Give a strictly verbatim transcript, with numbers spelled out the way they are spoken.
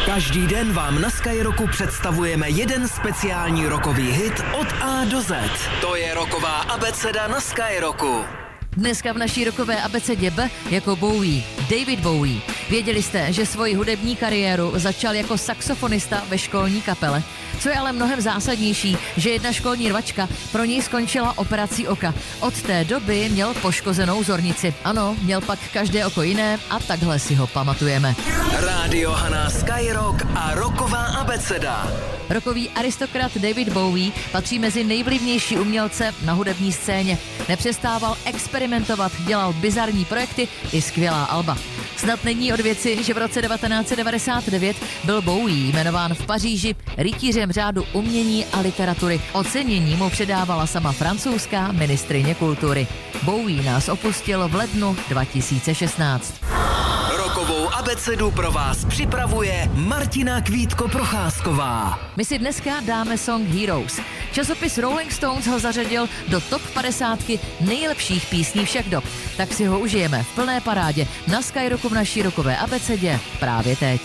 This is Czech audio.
Každý den vám na Skyrocku představujeme jeden speciální rockový hit od A do Z. To je rocková abeceda na Skyrocku. Dneska v naší rockové abecedě B jako Bowie, David Bowie. Věděli jste, že svoji hudební kariéru začal jako saxofonista ve školní kapele. Co je ale mnohem zásadnější, že jedna školní rvačka pro něj skončila operací oka. Od té doby měl poškozenou zornici. Ano, měl pak každé oko jiné a takhle si ho pamatujeme. Rádio Haná Skyrock a rocková abeceda. Rockový aristokrat David Bowie patří mezi nejvlivnější umělce na hudební scéně. Nepřestával experimentovat, dělal bizarní projekty i skvělá alba. Snad není od věci, že v roce devatenáct set devadesát devět byl Bowie jmenován v Paříži rytířem řádu umění a literatury. Ocenění mu předávala sama francouzská ministryně kultury. Bowie nás opustil v lednu dva tisíce šestnáct. Rockovou abecedu pro vás připravuje Martina Kvítko-Procházková. My si dneska dáme song Heroes. Časopis Rolling Stones ho zařadil do top padesátky nejlepších písní všech dob. Tak si ho užijeme v plné parádě na Skyrocku v naší rockové abecedě právě teď.